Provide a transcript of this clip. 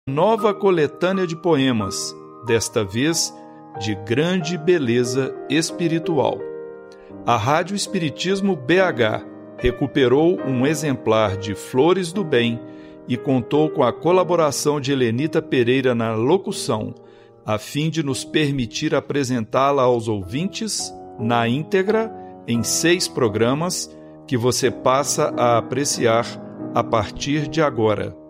nova coletânea de poemas, desta vez de grande beleza espiritual. A Rádio Espiritismo BH recuperou um exemplar de Flores do Bem e contou com a colaboração de Helenita Pereira na locução, a fim de nos permitir apresentá-la aos ouvintes na íntegra em 6 programas que você passa a apreciar a partir de agora.